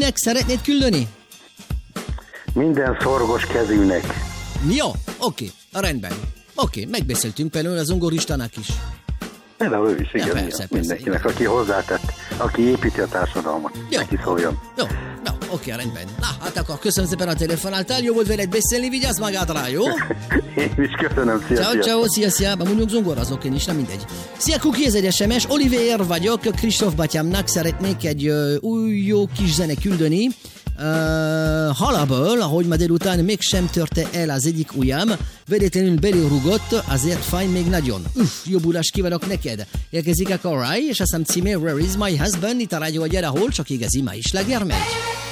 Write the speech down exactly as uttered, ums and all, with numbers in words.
Kinek szeretnéd küldeni? Minden szorgos kezűnek. Jó, oké, rendben. Oké, megbeszéltünk például az zongoristának is. Például ő is, igen, Ja, persze, igen. persze, Mindenkinek, igen. aki hozzátett, aki építi a társadalmat. Jó, Neki szóljon. Jó, jó, oké, rendben. Na, hát akkor köszönöm szépen a telefonáltál, jó volt veled beszélni, vigyázz magadra, jó? Én is köszönöm, szia, Ciao, szia. ciao, szia, szia, mondjuk zongorazok én is, nem mindegy. Szia, Kuki, ez egy es em es, Oliver vagyok, Kristóf batyámnak szeretnék egy uh, új jó kis zene küldeni. Uh, halaből, ahogy ma délután mégsem törte el az egyik ujjam, véletlenül belérugott, azért fáj még nagyon. Uff, jobbulást kívánok neked. Érkezik a Korai, és azt hiszem címe Where is my husband? Itt a rádió, hogy erre hol, csak igazi ma is leger megy.